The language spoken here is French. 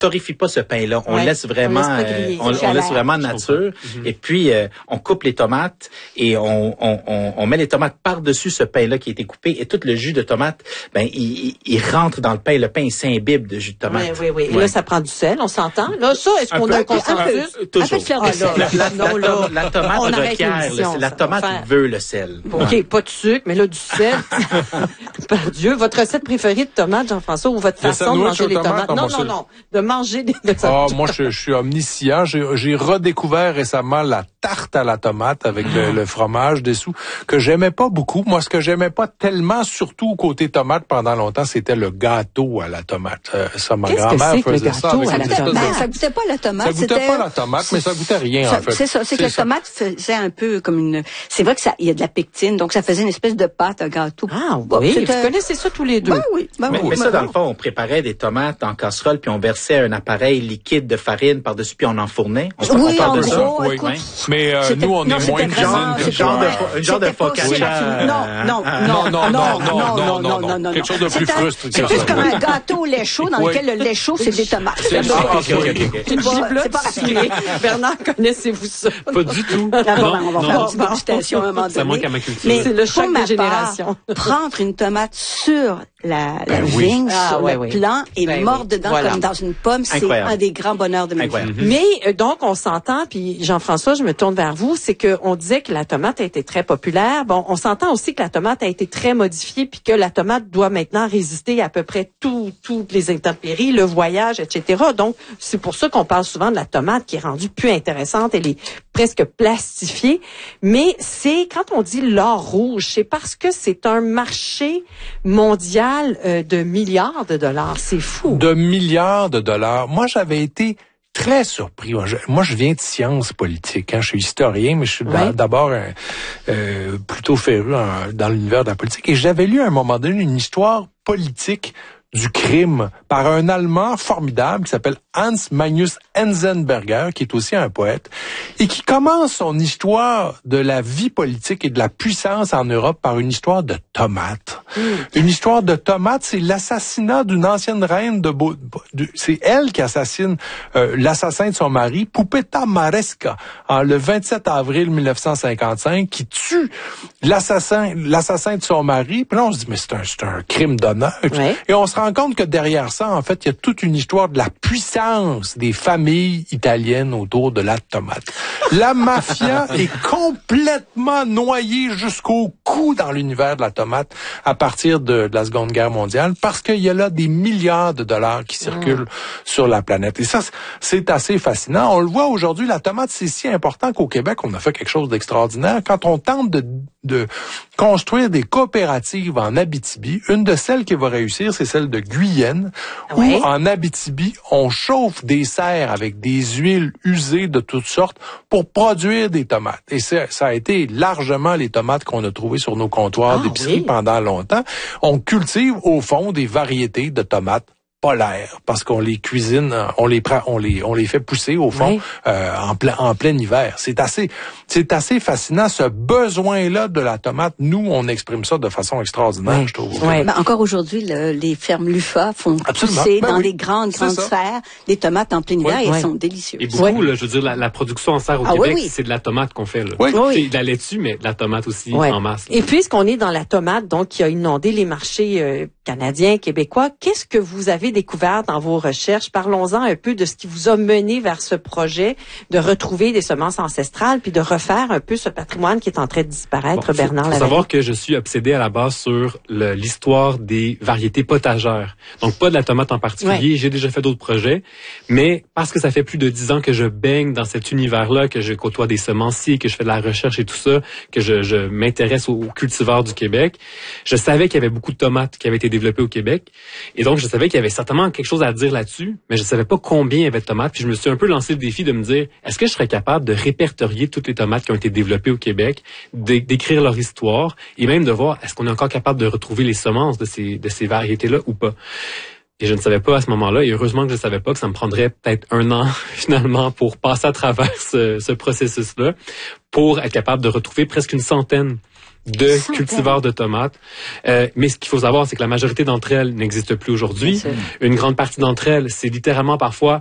torréfie pas ce pain-là. On laisse vraiment, on laisse vraiment nature. Et puis, on coupe les tomates et on met les tomates par-dessus ce pain-là qui a été coupé et tout le jus de tomate, il rentre dans le pain. Le pain, il s'imbibe de jus de tomate. Oui. Et là, ça prend du sel, on s'entend. Là, ça, est-ce qu'on a un consensus? Toujours. La tomate requiert, la tomate veut le sel. OK, pas de sucre, mais là, du sel. Par Dieu, votre recette préférée de tomates, Jean-François, ou votre façon de manger les tomates? Non. De manger des tomates. Moi, je suis omniscient. J'ai redécouvert récemment la tarte à la tomate avec le fromage dessous, que j'aimais pas beaucoup. Moi, ce que j'aimais pas tellement, surtout côté tomate pendant longtemps, c'était le gâteau à la tomate. Ça, ma grand-mère faisait ça. Ça goûtait pas la tomate. Ça goûtait pas la tomate, mais ça goûtait rien, en fait. C'est ça. C'est que la tomate faisait un peu comme une... C'est vrai que il y a de la pectine, donc ça faisait une espèce de pâte à gâteau. Ah oui, vous connaissez ça tous les deux. Mais ça, dans le fond, on préparait des tomates en casserole, puis on versait un appareil liquide de farine par-dessus, puis on enfournait. On parle de ça. Mais nous, on est moins cuisine que ça. Un genre de focaccia. Non. Quelque chose de plus frustre que ça. C'est plus comme un gâteau au lait chaud dans lequel le lait chaud, c'est des tomates. C'est pas raffiné. Bernard, connaissez-vous ça? Pas du tout. On va faire une petite dégustation à un moment donné. Ça manque à ma culture. Mais c'est le choc des générations. Prendre une tomate sur la vigne, sur le plant et mordre dedans comme dans une pomme, c'est un des grands bonheurs de ma vie. Mais donc, on s'entend, puis Jean-François, je me tourne vers vous, c'est qu'on disait que la tomate a été très populaire. Bon, on s'entend aussi que la tomate a été très modifiée, puis que la tomate doit maintenant résister à peu près toutes les intempéries, le voyage, etc. Donc, c'est pour ça qu'on parle souvent de la tomate qui est rendue plus intéressante, elle est presque plastifiée. Mais c'est, quand on dit l'or rouge, c'est parce que c'est un marché mondial de milliards de dollars. C'est fou. De milliards de dollars. Moi, j'avais été très surpris. Moi, je viens de sciences politiques. Je suis historien, mais je suis d'abord plutôt féru dans l'univers de la politique. Et j'avais lu à un moment donné une histoire politique du crime par un Allemand formidable qui s'appelle Hans Magnus Enzensberger, qui est aussi un poète, et qui commence son histoire de la vie politique et de la puissance en Europe par une histoire de tomates. Une histoire de tomates, c'est l'assassinat d'une ancienne reine c'est elle qui assassine l'assassin de son mari, Pupeta Maresca, le 27 avril 1955, qui tue l'assassin de son mari. Puis là, on se dit, mais c'est un crime d'honneur. Et on se rend compte que derrière ça, en fait, il y a toute une histoire de la puissance des familles italiennes autour de la tomate. La mafia est complètement noyée jusqu'au cou dans l'univers de la tomate à partir de la Seconde Guerre mondiale parce qu'il y a là des milliards de dollars qui circulent sur la planète. Et ça, c'est assez fascinant. On le voit aujourd'hui, la tomate, c'est si important qu'au Québec, on a fait quelque chose d'extraordinaire. Quand on tente de construire des coopératives en Abitibi, une de celles qui va réussir, c'est celle de Guyenne, où en Abitibi, on chauffe des serres avec des huiles usées de toutes sortes pour produire des tomates. Et ça a été largement les tomates qu'on a trouvées sur nos comptoirs d'épicerie pendant longtemps. On cultive au fond des variétés de tomates polaires parce qu'on les cuisine, on les fait pousser au fond en plein hiver. C'est assez fascinant ce besoin-là de la tomate. Nous, on exprime ça de façon extraordinaire, je trouve. Encore aujourd'hui, les fermes Lufa font pousser dans les grandes serres les tomates en plein hiver et elles sont délicieuses. Et beaucoup, là, je veux dire, la production en serre au Québec, c'est de la tomate qu'on fait. Là. C'est de la laitue, mais de la tomate aussi en masse. Là. Et puisqu'on est dans la tomate, donc qui a inondé les marchés canadiens, québécois, qu'est-ce que vous avez découvert dans vos recherches? Parlons-en un peu de ce qui vous a mené vers ce projet de retrouver des semences ancestrales puis de refaire un peu ce patrimoine qui est en train de disparaître, Bernard Lavallee. Il faut savoir que je suis obsédé à la base sur l'histoire des variétés potagères. Donc, pas de la tomate en particulier. J'ai déjà fait d'autres projets, mais parce que ça fait plus de 10 ans que je baigne dans cet univers-là, que je côtoie des semenciers, que je fais de la recherche et tout ça, que je m'intéresse aux cultivars du Québec, je savais qu'il y avait beaucoup de tomates qui avaient été développées au Québec. Et donc, je savais qu'il y avait certainement quelque chose à dire là-dessus, mais je savais pas combien il y avait de tomates. Puis je me suis un peu lancé le défi de me dire, est-ce que je serais capable de répertorier toutes les tomates qui ont été développées au Québec, d'écrire leur histoire, et même de voir, est-ce qu'on est encore capable de retrouver les semences de ces variétés-là ou pas. Et je ne savais pas à ce moment-là, et heureusement que je ne savais pas que ça me prendrait peut-être 1 an, finalement, pour passer à travers ce processus-là, pour être capable de retrouver presque une centaine de cultivars de tomates. Mais ce qu'il faut savoir, c'est que la majorité d'entre elles n'existent plus aujourd'hui. Une grande partie d'entre elles, c'est littéralement parfois